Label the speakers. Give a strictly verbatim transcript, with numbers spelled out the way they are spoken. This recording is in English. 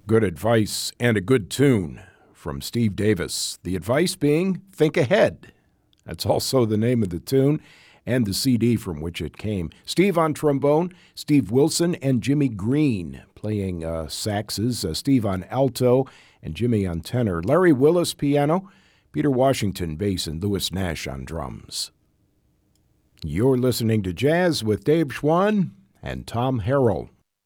Speaker 1: Good advice and a good tune from Steve Davis. The advice being, think ahead. That's also the name of the tune and the C D from which it came. Steve on trombone, Steve Wilson and Jimmy Green playing uh, saxes, uh, Steve on alto and Jimmy on tenor, Larry Willis piano, Peter Washington bass, and Louis Nash on drums. You're listening to Jazz with Dave Schwann and Tom Harrell.